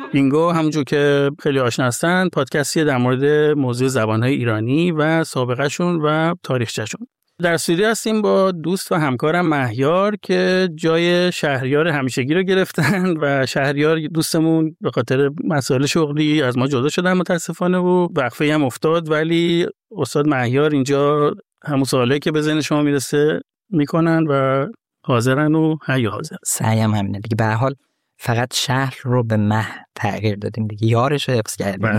بینگو همونجور که خیلی آشنا هستن پادکستیه در مورد موضوع زبان‌های ایرانی و سابقه‌شون و تاریخچه‌شون. در استودیو هستیم با دوست و همکارم مهیار که جای شهریار همیشگی رو گرفتن و شهریار دوستمون به خاطر مسائل شغلی از ما جدا شدن متاسفانه و وقفه هم افتاد، ولی استاد مهیار اینجا همون سوالی که به ذهن شما میرسه میکنن و حاضرن و حی حاضر. سعیم همینه دیگه، به هر حال فقط شهر رو به مه تغییر دادیم دیگه، یارش رو حفظ کردیم.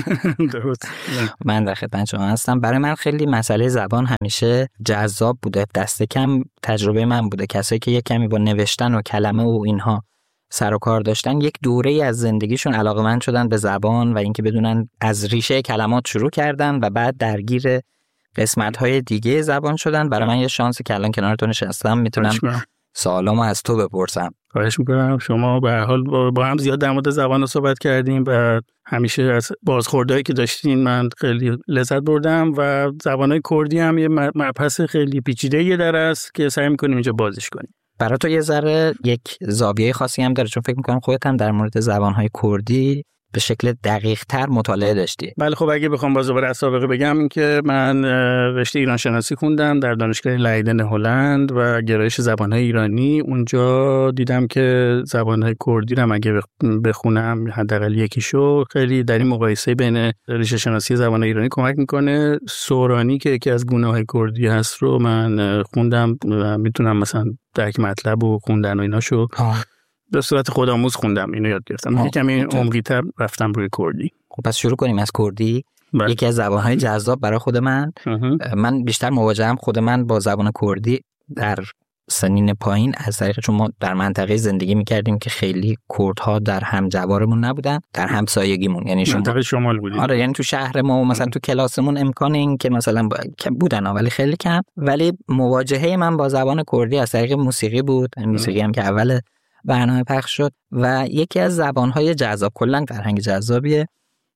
درست. من در خدمت شما هستم. برای من خیلی مسئله زبان همیشه جذاب بوده، دست کم تجربه من بوده. کسایی که یک کمی با نوشتن و کلمه و اینها سر و کار داشتن یک دوره‌ای از زندگیشون علاقه‌مند شدن به زبان و اینکه بدونن از ریشه کلمات شروع کردن و بعد درگیر قسمت‌های دیگه زبان شدن. برای من یه شانسی که الان کنارتون نشستم میتونم سوالامو از تو بپرسم. خواهش میکنم. شما به هر حال با هم زیاد در مورد زبان رو صحبت کردیم و همیشه از بازخوردهایی که داشتین من خیلی لذت بردم و زبانهای کردی هم یه مبحث خیلی پیچیده‌ای در است که سعی میکنیم اینجا بازش کنیم. برای تو یه ذره یک زاویه خاصی هم داره، چون فکر میکنم خودت هم در مورد زبانهای کردی به شکل دقیق تر مطالعه داشتی. بله خب اگه بخوام باز دوباره از سابقه بگم این که من رشته ایران شناسی خوندم در دانشگاه لایدن هلند و گرایش زبانهای ایرانی. اونجا دیدم که زبانهای کردی رو اگه بخونم حداقل یکیشو خیلی در این مقایسه بین ریشه شناسی زبانهای ایرانی کمک میکنه. سورانی که یکی از گونه‌های کردی هست رو من خوندم و میتونم مثلا درک مطلب و خوندن و ایناشو به صورت خودآموز خوندم، اینو یاد گرفتم. کمی عمقی‌تر رفتم روی کردی. خب پس شروع کنیم از کردی. یکی از زبان‌های جذاب برای خود من بیشتر مواجهم خود من با زبان کردی در سنین پایین از طریق چون ما در منطقه زندگی می‌کردیم که خیلی کردها در همجوارمون نبودن، در همسایگیمون، یعنی منطقه شمال بودیم. آره یعنی تو شهر ما مثلا تو کلاسمون امکان این که مثلا بودن ولی خیلی کم. ولی مواجهه من با زبان کردی از طریق موسیقی بود. موسیقی هم که اول برنامه پخش شد و یکی از زبان‌های جذاب، کلاً فرهنگ جذابیه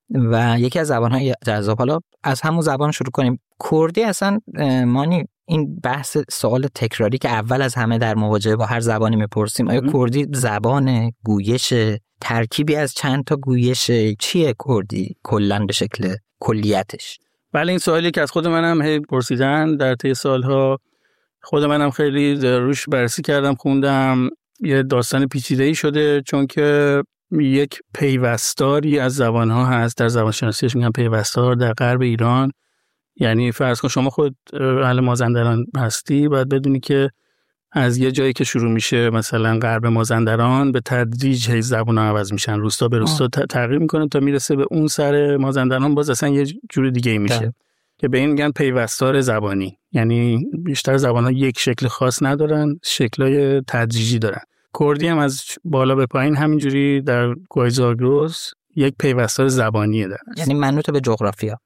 و یکی از زبان‌های جذاب. حالا از همون زبان شروع کنیم. کردی اصلا مانی این بحث سوال تکراری که اول از همه در مواجهه با هر زبانی میپرسیم، آیا کردی زبان گویش ترکیبی از چند تا گویش؟ چیه کردی کلاً به شکل کلیتش؟ بله این سوالی که از خود منم هی پرسیدن در طی سالها، خود منم خیلی روش بررسی کردم، خوندم. یه داستان پیچیده‌ای شده چون که یک پیوستاری از زبان‌ها هست. در زبان شناسیش میگن پیوستار در غرب ایران. یعنی فرض کن شما خود اهل مازندران هستی، باید بدونی که از یه جایی که شروع میشه مثلا غرب مازندران به تدریج هی زبان‌ها عوض میشن، روستا به روستا تغییر میکنه تا میرسه به اون سر مازندران باز اصلا یه جور دیگه میشه که به این میگن پیوستار زبانی. یعنی بیشتر زبان‌ها یک شکل خاص ندارن، شکل‌های تدریجی دارن. کردی هم از بالا به پایین همینجوری در گویزاگرس یک پیوستار زبانیه داره، یعنی منوط به جغرافیا.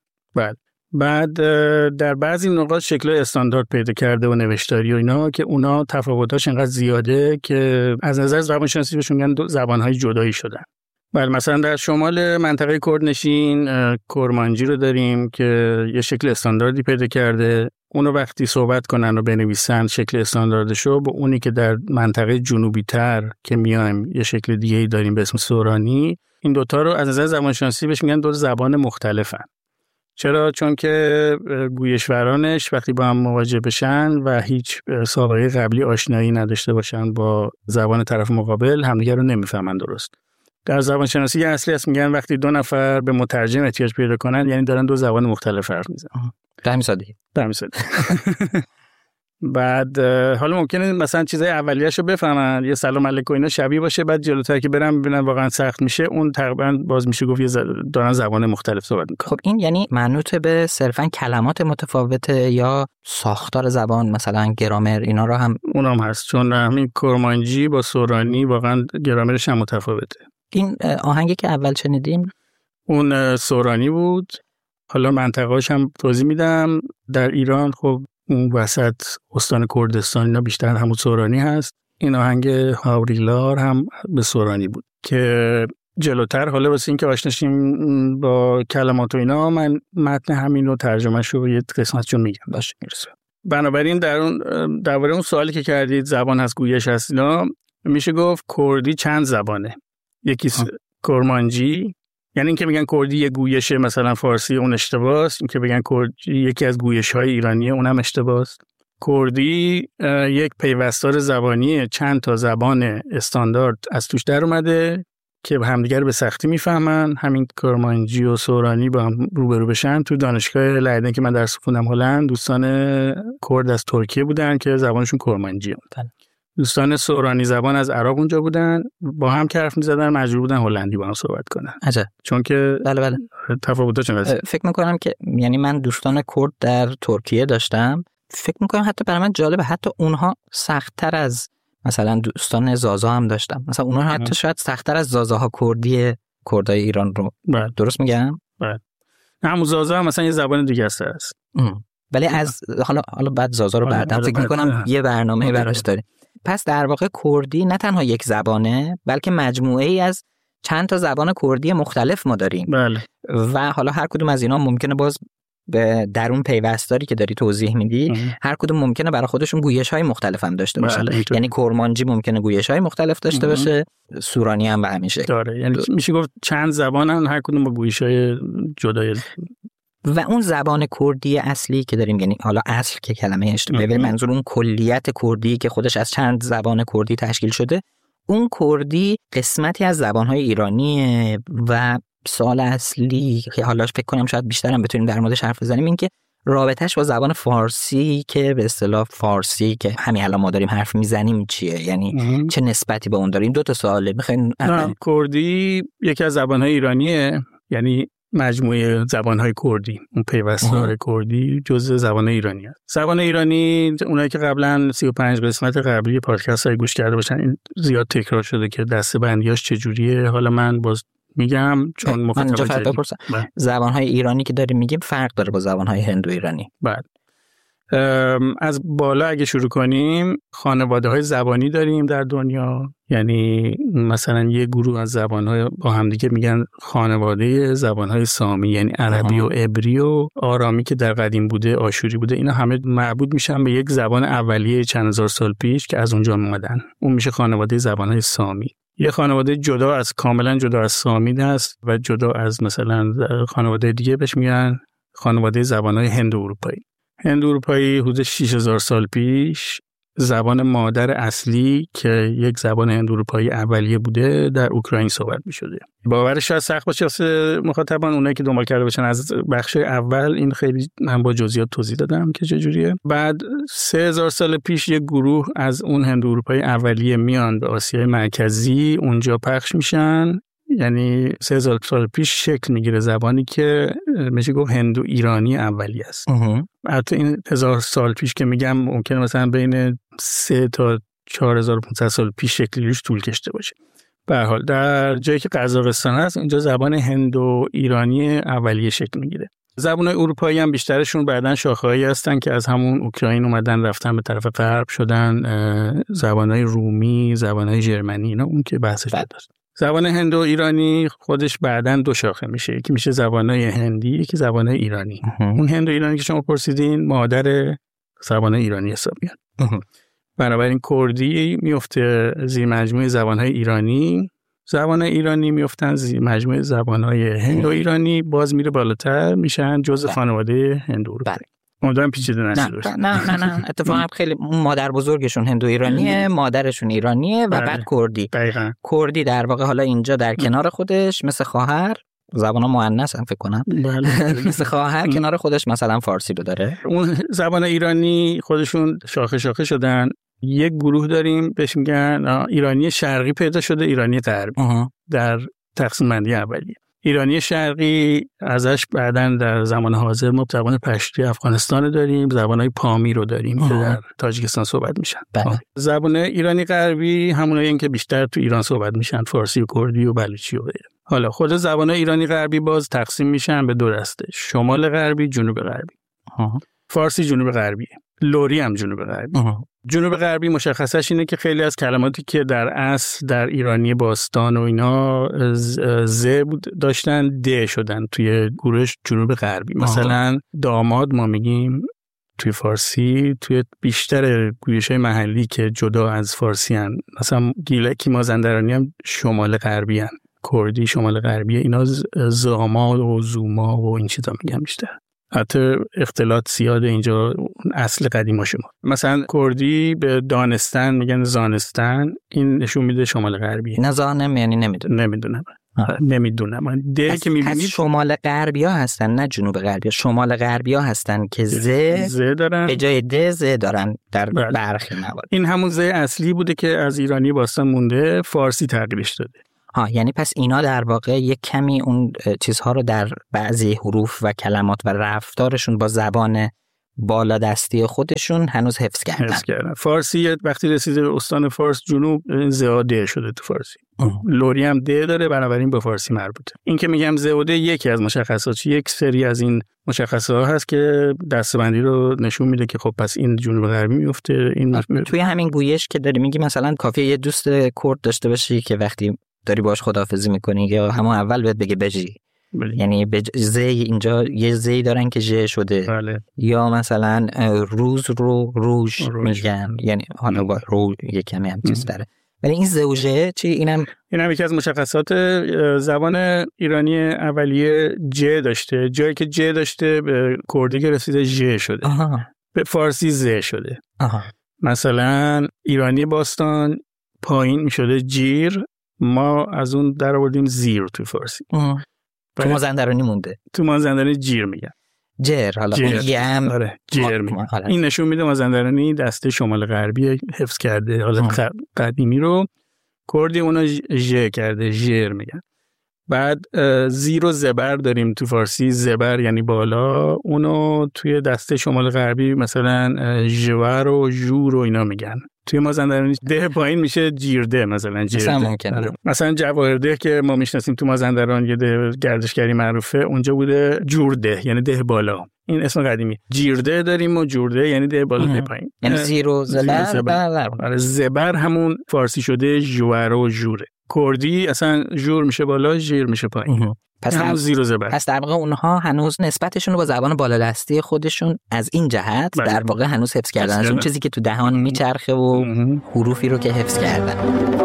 بعد در بعضی نقاط شکل‌های استاندارد پیدا کرده و نوشتاری و اینا که اونا تفاوتاش انقدر زیاده که از نظر زبانشناسی بهشون میگن زبان‌های جدایی شدن. بله مثلا در شمال منطقه کردنشین کرمانجی رو داریم که یه شکل استانداردی پیدا کرده. اونو وقتی صحبت کنن و بنویسن شکل استانداردشو با اونی که در منطقه جنوبی تر که میایم یه شکل دیگه‌ای داریم به اسم سورانی، این دوتا رو از نظر زبانشناسی بهش میگن دو زبان مختلفن. چرا؟ چون که گویشورانش وقتی با هم مواجه بشن و هیچ سابقه قبلی آشنایی نداشته باشن با زبان طرف مقابل همدیگه رو نمیفهمن درست. در زبان شناسی اصلی هست میگن وقتی دو نفر به مترجم احتیاج پیدا کنن یعنی دارن دو زبان مختلف حرف میزنن. در میسادی بعد حالا ممکنه مثلا چیزای اولیه‌شو بفهمن، یه سلام علیکم اینا شبیه باشه، بعد جلوتر که برن ببینن واقعا سخت میشه، اون تقریبا باز میشه گفت دارن زبان مختلف صحبت میکنن. خب این یعنی منوط به صرفا کلمات متفاوته یا ساختار زبان، مثلا گرامر اینا رو هم اونام هست؟ چون همین کرمانجی با سورانی واقعا گرامرش هم متفاوته. این آهنگی که اول شنیدیم اون سورانی بود. حالا منطقه‌اش هم توضیح میدم. در ایران خب اون وسط استان کردستان اینا بیشتر همون سورانی هست. این آهنگ هاوریلار هم به سورانی بود که جلوتر حالا واسه این که آشناشیم با کلمات و اینا من متن همین رو ترجمه‌شو یه قسمتشو میگم باشه میرسه. بنابراین درباره اون سوالی که کردید زبان هست گویش هست اینا، میشه گفت کردی چند زبانه. یکی کرمانجی، یعنی اینکه میگن کردی یه گویش مثلا فارسی اون اشتباهه، اینکه بگن کردی یکی از گویش‌های ایرانیه اونم اشتباهه. کردی یک پیوستار زبانی چند تا زبان استاندارد از توش در اومده که همدیگر به سختی میفهمن. همین کرمانجی و سورانی با هم روبرو بشن. تو دانشگاه لایدن که من درس خوندم هلند، دوستان کرد از ترکیه بودن که زبانشون کرمانجیه. دوستان سورانی زبان از عراق اونجا بودن، با هم که حرف می‌زدن مجبور بودن هلندی با هم صحبت کنن. عجب. چون که بله تفاوت‌ها چقدر. فکر می‌کنم که یعنی من دوستان کرد در ترکیه داشتم، فکر می‌کنم حتی برای من جالبه حتی اونها سخت‌تر از مثلا دوستان زازا هم داشتم. مثلا اونها حتی شاید سخت‌تر از زازاها کردای ایران رو. درست میگم؟ بله. همون زازا هم مثلا یه زبان دیگه است. ولی از حالا بعد زازا رو بعدا فکر می‌کنم یه برنامه براش داریم. پس در واقع کردی نه تنها یک زبانه، بلکه مجموعه‌ای از چند تا زبان کردی مختلف ما داریم. بله. و حالا هر کدوم از اینا ممکنه باز در اون پیوستاری که داری توضیح میدی هر کدوم ممکنه برای خودشون گویش‌های مختلف هم داشته باشه. یعنی کرمانجی ممکنه گویش‌های مختلف داشته باشه، سورانی هم به همین شکل داره. یعنی میشه گفت چند زبانن، هر کدوم با گویش‌های جدایی. و اون زبان کردی اصلی که داریم، یعنی حالا اصل که کلمه اشتباهه، ولی منظور اون کلیت کردی که خودش از چند زبان کردی تشکیل شده، اون کردی قسمتی از زبان‌های ایرانیه. و سوال اصلی که حالا فکر کنم شاید بیشترم بتونیم در موردش حرف بزنیم این که رابطه‌اش با زبان فارسی که به اصطلاح فارسی که همین الان ما داریم حرف میزنیم چیه، یعنی چه نسبتی با اون داریم. دو تا سواله. بخواید کردی یکی از زبان‌های ایرانیه، یعنی مجموعه زبان‌های کردی، اون پیوستار کردی جزء زبان ایرانی است. زبان ایرانی اونایی که قبلا 35 قسمت قبلی پادکست‌های گوش کرده باشن، این زیاد تکرار شده که دسته‌بندیاش چجوریه. حالا من باز میگم چون مخاطب زبان‌های ایرانی که داریم میگیم فرق داره با زبان‌های هندو ایرانی. بعد از بالا اگه شروع کنیم، خانواده‌های زبانی داریم در دنیا. یعنی مثلا یه گروه از زبان‌های با همدیگه میگن خانواده زبان‌های سامی، یعنی عربی و عبری و آرامی که در قدیم بوده، آشوری بوده. اینا همه مربوط میشن به یک زبان اولیه چند هزار سال پیش که از اونجا اومدن. اون میشه خانواده زبان‌های سامی. یه خانواده کاملا جدا از سامی هست و جدا از مثلا خانواده دیگه بهش میگن خانواده زبان‌های هند اروپایی. هند اروپایی حدود 6000 سال پیش زبان مادر اصلی که یک زبان هند اروپایی اولیه بوده در اوکراین صحبت می‌شده. باورش شاید سخت باشه واسه مخاطبان، اونایی که دنبال کرده باشن از بخش اول، این خیلی من با جزئیات توضیح دادم که چجوریه. بعد 3000 سال پیش یک گروه از اون هند اروپایی اولیه میان به آسیای مرکزی، اونجا پخش میشن. یعنی 3000 سال پیش شکل میگیره زبانی که میشه گفت هندو ایرانی اولیه است. البته این 1000 سال پیش که میگم ممکنه مثلا بین 3 تا 4500 سال پیش شکلش طول کشیده باشه. به هر حال در جایی که قزاقستان هست اونجا زبان هندو ایرانی اولیه شکل میگیره. زبان‌های اروپایی هم بیشترشون بعدن شاخه‌هایی هستن که از همون اوکراین اومدن رفتن به طرف غرب شدن. زبان‌های رومی، زبان‌های ژرمنی، اینا اون که بحثش داشت. زبان هندو ایرانی خودش بعدن دو شاخه میشه، یکی میشه زبان‌های هندی، یکی زبان‌های ایرانی. اون هندو ایرانی که شما پرسیدین مادر زبان‌های ایرانی حساب میاد. بنابراین کردی میفته زیر مجموعه زبان‌های ایرانی، زبان ایرانی میفتن زیر مجموعه زبان‌های هندو ایرانی، باز میره بالاتر میشن جزء خانواده هندو اروپایی. امیدوارم پیچیده نشه باشه. نه اتفاقا خیلی مادر بزرگشون هندو ایرانیه، مادرشون ایرانیه و بعد کردی. دقیقاً. کردی در واقع حالا اینجا در کنار خودش مثل خواهر، زبان مؤنث هم فکر کنم. بله. مثل خواهر کنار خودش مثلا فارسی رو داره. اون زبان ایرانی خودشون شاخه شاخه شدن. یک گروه داریم بهش میگن ایرانی شرقی پیدا شده، ایرانی غربی. در تقسیم بندی اولیه. ایرانی شرقی ازش بعداً در زمان حاضر ما زبان پشتو افغانستان داریم، زبان‌های پامی رو داریم که در تاجیکستان صحبت میشن. زبان ایرانی غربی همونایی که بیشتر تو ایران صحبت میشن، فارسی و کردی و بلوچی و غیره. حالا خود زبان‌های ایرانی غربی باز تقسیم میشن به دو دسته، شمال غربی، جنوب غربی. فارسی جنوب غربی، لری هم جنوب غربی. جنوب غربی مشخصش اینه که خیلی از کلماتی که در اصل در ایرانی باستان و اینا ز داشتن د شدن توی گروه جنوب غربی. مثلا داماد ما میگیم توی فارسی، توی بیشتر گویش‌های محلی که جدا از فارسی هن، مثلا گیلکی مازندرانی هم شمال غربی هن. کردی شمال غربی اینا زاما و زوما و این چیزا میگن بیشتر. حتی اختلاط زیاده اینجا اصل قدیما شما. مثلا کردی به دانستان میگن زانستان، این نشون میده شمال غربی. نه زانم یعنی نمیدونم. ده که میبینید شمال غربی ها هستن نه جنوب غربی ها. شمال غربی ها هستن که ز دارن به جای د ز دارن در برخی موارد. این همون ز اصلی بوده که از ایرانی باستان مونده، فارسی تغییرش داده. یعنی پس اینا در واقع یک کمی اون چیزها رو در بعضی حروف و کلمات و رفتارشون با زبان بالا دستی خودشون هنوز حفظ کردن. فارسی وقتی رسیده به استان فارس جنوب زاده شده تو فارسی. لوری هم د داره، بنابراین به فارسی مربوطه. این که میگم زاده یکی از مشخصات، یک سری از این مشخصات هست که دسته‌بندی رو نشون میده که خب پس این جنوب غربی میفته. این توی همین گویش که داری میگی مثلا کافیه یه دوست کرد داشته باشی که وقتی داری باش خداحافظی میکنی یا همون اول بهت بگه بجی. یعنی زی اینجا یه زی دارن که ژ شده. بله. یا مثلا روز رو روژ میگن، یعنی حالا با رو یه کمی هم چیز داره. ولی این زوجه چی؟ اینم یکی از مشخصات زبان ایرانی اولیه ج داشته. جایی که ج داشته به کردی که رسیده ژ شده. به فارسی ز شده. مثلا ایرانی باستان پایین میشده جیر، ما از اون در آوردیم زیر تو فارسی. تو مازندرانی مونده. تو مازندرانی جیر میگن. جیر حالا میگم. آره جیر میگن. این نشون میده مازندرانی دسته شمال غربی حفظ کرده. حالا قدیمی رو کردی اونا ژ کرده، ژر میگن. بعد زیر و زبر داریم تو فارسی. زبر یعنی بالا، اونو توی دسته شمال غربی مثلا ژور و ژور و اینا میگن. توی مازندرانی ده پایین میشه جیرده، مثلا جیرده. مثلا جواهرده که ما میشناسیم تو مازندران یه ده گردشگری معروفه، اونجا بوده جورده یعنی ده بالا. این اسم قدیمی. جیرده داریم و جورده یعنی ده بالا ده پایین. یعنی زیر و زبر. زبر همون فارسی شده ژور و ژوره. کردی اصلا ژور میشه بالا، ژیر میشه پایین. پس همون زیر و زبر. پس در واقع اونها هنوز نسبتشون رو با زبان بالادستی خودشون از این جهت در واقع هنوز حفظ کردن، از اون چیزی که تو دهان میچرخه و حروفی رو که حفظ کردن.